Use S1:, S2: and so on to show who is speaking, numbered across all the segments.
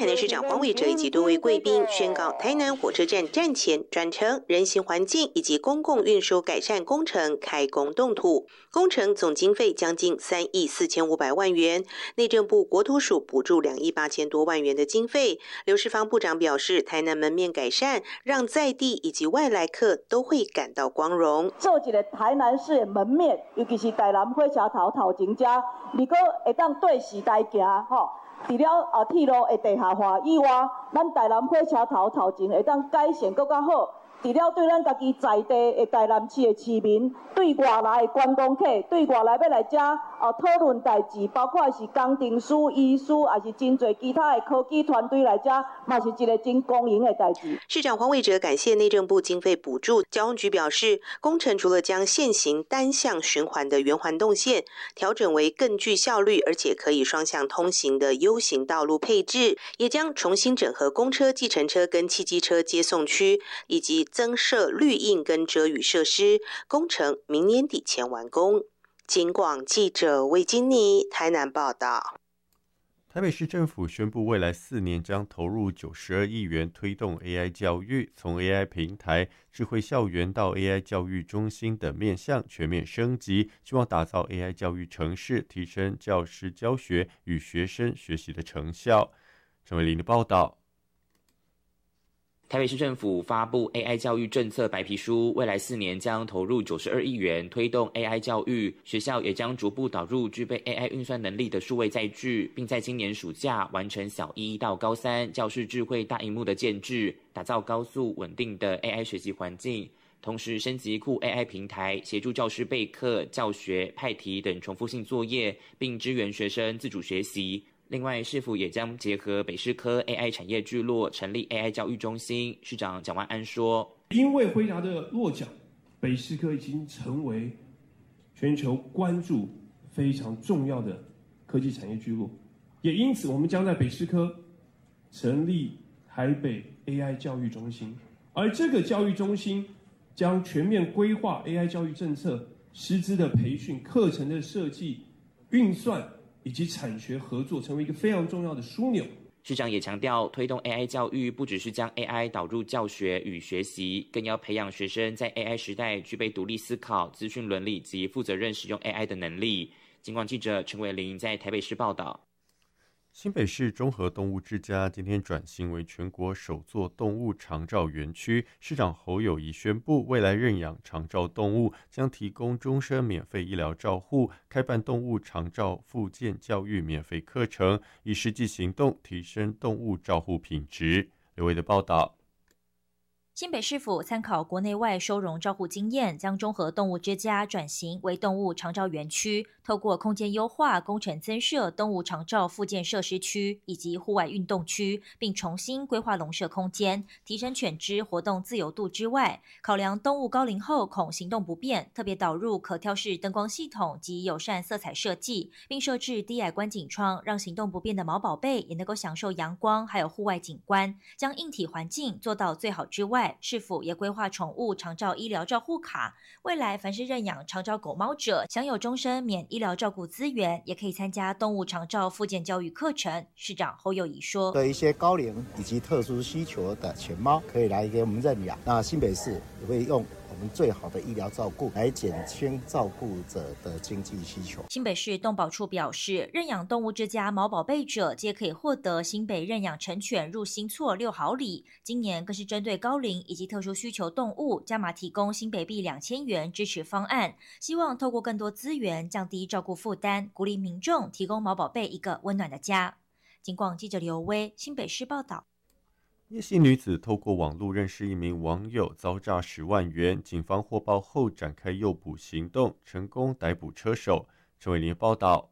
S1: 台南市长黄伟哲以及多位贵宾宣告，台南火车站站前转成人行环境以及公共运输改善工程开工动土，工程总经费将近3亿4500万元，内政部国土署补助2亿8千多万元的经费。刘世芳部长表示，台南门面改善，让在地以及外来客都会感到光荣。
S2: 做一个台南市的门面，尤其是台南火车头前遮，如果会当对时代行吼。除了铁路的地下化以外，咱台南火车头前会当改善更较好。除了对咱家己在地的台南市的市民，对外来的观光客，对外来要来遮讨论代志，包括是工程师、医师，还是真侪其他的科技团队来遮，嘛是一个真公平的代志。
S1: 市长黄伟哲感谢内政部经费补助，交通局表示，工程除了将现行单向循环的圆环动线调整为更具效率，而且可以双向通行的 U 型道路配置，也将重新整合公车、计程车跟汽机车接送区，以及增设绿荫跟遮雨设施，工程明年底前完工。警广记者魏金妮台南报道。
S3: 台北市政府宣布，未来4年将投入92亿元推动 AI 教育，从 AI 平台、智慧校园到 AI 教育中心等面向全面升级，希望打造 AI 教育城市，提升教师教学与学生学习的成效。陈伟林的报道。
S4: 台北市政府发布 AI 教育政策白皮书，未来4年将投入92亿元推动 AI 教育，学校也将逐步导入具备 AI 运算能力的数位载具，并在今年暑假完成小1到高3教室智慧大萤幕的建制，打造高速稳定的 AI 学习环境。同时升级酷 AI 平台，协助教师备课、教学、派题等重复性作业，并支援学生自主学习。另外，市府也将结合北市科 AI 产业聚落，成立 AI 教育中心。市长蒋万安说：“
S5: 因为辉达的落脚，北市科已经成为全球关注非常重要的科技产业聚落，也因此，我们将在北市科成立台北 AI 教育中心，而这个教育中心将全面规划 AI 教育政策、师资的培训、课程的设计、运算。”以及产学合作成为一个非常重要的枢纽。
S4: 市长也强调，推动 AI 教育不只是将 AI 导入教学与学习，更要培养学生在 AI 时代具备独立思考、资讯伦理及负责任使用 AI 的能力。警广记者陈伟林在台北市报道。
S3: 新北市中和动物之家今天转型为全国首座动物长照园区，市长侯友宜宣布，未来认养长照动物将提供终身免费医疗照护，开办动物长照复健教育免费课程，以实际行动提升动物照护品质。刘伟的报道。
S6: 新北市府参考国内外收容照护经验，将中和动物之家转型为动物长照园区，透过空间优化、工程增设动物长照复健设施区以及户外运动区，并重新规划笼舍空间，提升犬只活动自由度之外，考量动物高龄后恐行动不便，特别导入可调式灯光系统及友善色彩设计，并设置低矮观景窗，让行动不便的毛宝贝也能够享受阳光还有户外景观，将硬体环境做到最好之外，市府也规划宠物长照医疗照护卡，未来凡是认养长照狗猫者，享有终身免医疗照顾资源，也可以参加动物长照复健教育课程。市长侯友宜说：“
S7: 对一些高龄以及特殊需求的犬猫，可以来给我们认养。那新北市也会用我们最好的医疗照顾来减轻照顾者的经济需求。”
S6: 新北市动保处表示，认养动物之家毛宝贝者皆可以获得新北认养成犬入新措6好礼，今年更是针对高龄以及特殊需求动物加码提供新北币2000元支持方案，希望透过更多资源降低照顾负担，鼓励民众提供毛宝贝一个温暖的家。警广记者刘威新北市报道。
S3: 叶姓女子透过网络认识一名网友，遭诈10万元，警方获报后展开诱捕行动，成功逮捕车手。陈伟林报道。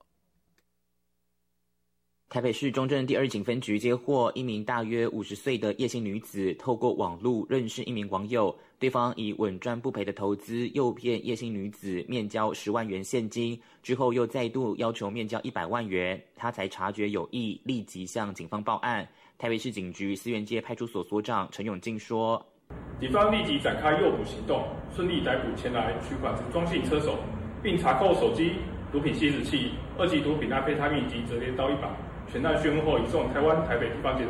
S4: 台北市中正第2警分局接获一名大约50岁的叶姓女子透过网络认识一名网友，对方以稳赚不赔的投资诱骗叶姓女子面交10万元现金，之后又再度要求面交100万元，她才察觉有异，立即向警方报案。台北市警局思源街派出所所长陈永进说：“
S8: 警方立即展开诱捕行动，顺利逮捕前来取款之庄姓车手，并查扣手机、毒品吸食器、2级毒品安非他命及折叠刀1把。全案讯问后，移送台湾台北地方检